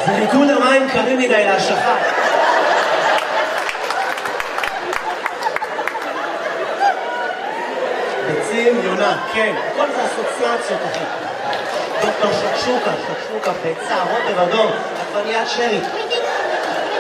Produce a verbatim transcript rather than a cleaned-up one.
זה ריקוד המים קרים מדי להשלכה. ביצים, יונה, כן, כל זה אסוציאציות, אחי. דוקטור שקשוקה, שקשוקה, ביצה, רוטב אדום, עגבניית שרי.